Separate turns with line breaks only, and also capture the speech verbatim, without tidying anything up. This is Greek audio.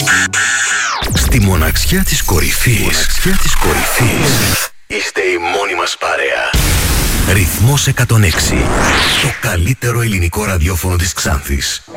Στη μοναξιά της κορυφής, μοναξιά της κορυφής, είστε η μόνη μας παρέα. Ρυθμός εκατόν έξι. Το καλύτερο ελληνικό ραδιόφωνο της Ξάνθης.